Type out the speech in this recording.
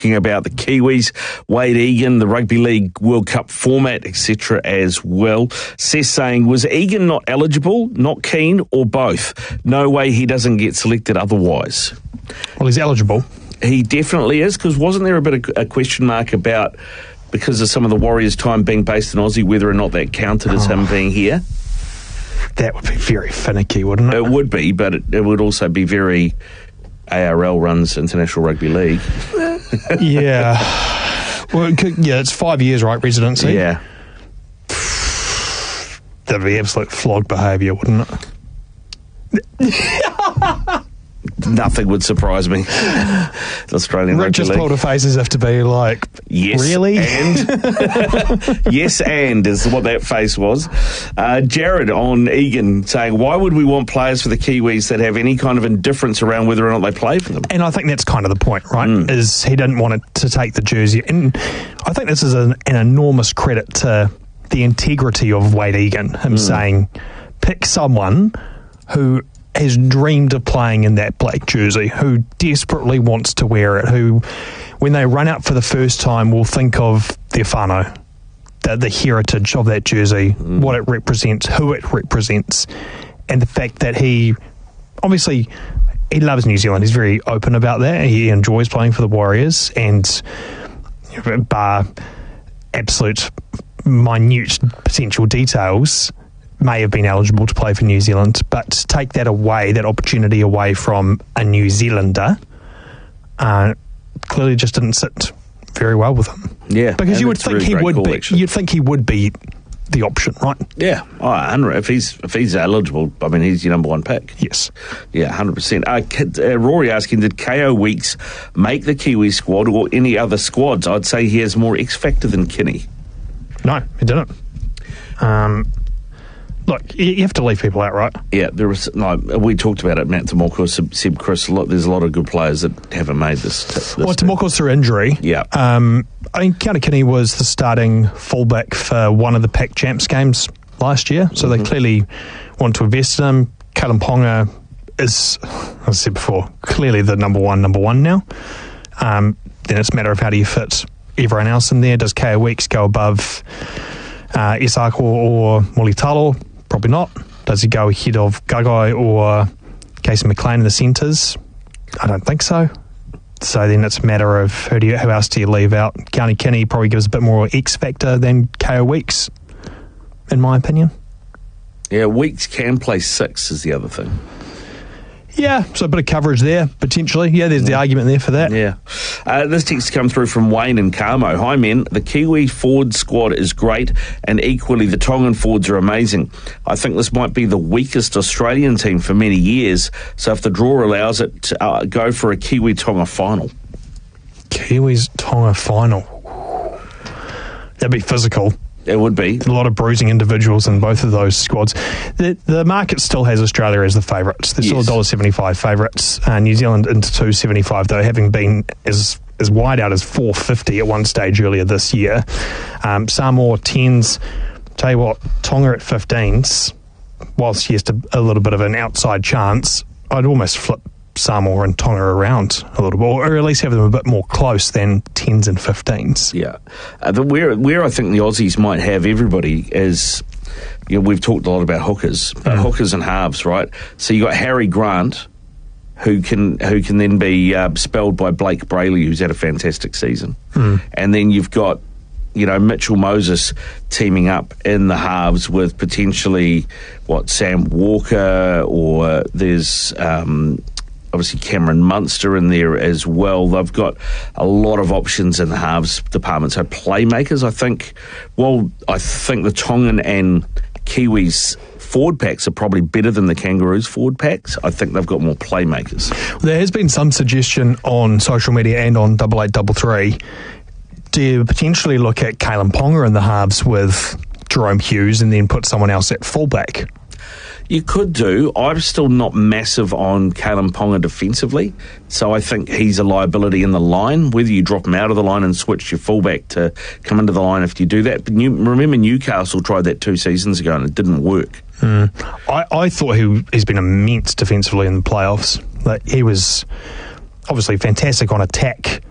about the Kiwis, Wade Egan, the Rugby League World Cup format, etc. as well. Seth saying, was Egan not eligible, not keen, or both? No way he doesn't get selected otherwise. Well, he's eligible. He definitely is, because wasn't there a bit of a question mark about, because of some of the Warriors' time being based in Aussie, whether or not that counted as him being here? That would be very finicky, wouldn't it? It would be, but it would also be very... ARL runs International Rugby League. Yeah. Well, it's 5 years, right, residency? Yeah. That'd be absolute flog behaviour, wouldn't it? Nothing would surprise me. The Australian Rick Rugby just League. pulled a face as if to be like, yes, really? And yes, and is what that face was. Jared on Egan saying, why would we want players for the Kiwis that have any kind of indifference around whether or not they play for them? And I think that's kind of the point, right? Is he didn't want it to take the jersey. And I think this is an enormous credit to the integrity of Wade Egan, him saying, pick someone who has dreamed of playing in that black jersey, who desperately wants to wear it, who, when they run out for the first time, will think of their whānau, the heritage of that jersey, what it represents, who it represents, and the fact that he loves New Zealand. He's very open about that. He enjoys playing for the Warriors, and bar absolute minute potential details, may have been eligible to play for New Zealand, but to take that away, that opportunity away from a New Zealander, clearly just didn't sit very well with him. Yeah, because you would think he would be. Actually. You'd think he would be the option, right? Yeah, if he's eligible, I mean, he's your number one pick. Yes. Yeah, 100%. Rory asking, did KO Weeks make the Kiwi squad or any other squads? I'd say he has more X factor than Kinney. No, he didn't. Look, you have to leave people out, right? Yeah, we talked about it. Matt Tomoko, Seb Chris. There's a lot of good players that haven't made this. Well, Tomoko's through injury. Yeah. I mean, Keanu Kinney was the starting fullback for one of the Pac Champs games last year, so they clearly want to invest in him. Kalyn Ponga is, as I said before, clearly the number one now. Then it's a matter of how do you fit everyone else in there. Does KO Weeks go above Isako or Molitalo? Probably not. Does he go ahead of Gagai or Casey McLean in the centres? I don't think so. So then it's a matter of who else do you leave out? Keanu Kinney probably gives a bit more X factor than KO Weeks, in my opinion. Yeah, Weeks can play 6 is the other thing. Yeah, so a bit of coverage there, potentially. Yeah, there's the argument there for that. Yeah. This text come through from Wayne and Carmo. Hi, men. The Kiwi forward squad is great, and equally the Tongan forwards are amazing. I think this might be the weakest Australian team for many years, so if the draw allows it, go for a Kiwi-Tonga final. Kiwis-Tonga final. That'd be physical. It would be. A lot of bruising individuals in both of those squads. The market still has Australia as the favourites. They're still $1.75 favourites. New Zealand into $2.75, though, having been as wide out as $4.50 at one stage earlier this year. Samoa 10s. Tell you what, Tonga at 15s, whilst yes, a little bit of an outside chance, I'd almost flip Samoa and Tonga around a little bit, or at least have them a bit more close than 10s and 15s. Yeah. Where I think the Aussies might have everybody is, we've talked a lot about hookers, hookers and halves, right? So you got Harry Grant, who can then be spelled by Blake Brayley, who's had a fantastic season. And then you've got, Mitchell Moses teaming up in the halves with potentially, Sam Walker, or there's obviously Cameron Munster in there as well. They've got a lot of options in the halves department. So playmakers, I think the Tongan and Kiwis forward packs are probably better than the Kangaroos forward packs. I think they've got more playmakers. There has been some suggestion on social media and on 8833. Do you potentially look at Kalyn Ponga in the halves with Jerome Hughes and then put someone else at fullback? You could do. I'm still not massive on Kalyn Ponga defensively, so I think he's a liability in the line, whether you drop him out of the line and switch your fullback to come into the line if you do that. But remember Newcastle tried that 2 seasons ago and it didn't work. I thought he's been immense defensively in the playoffs. He was obviously fantastic on attack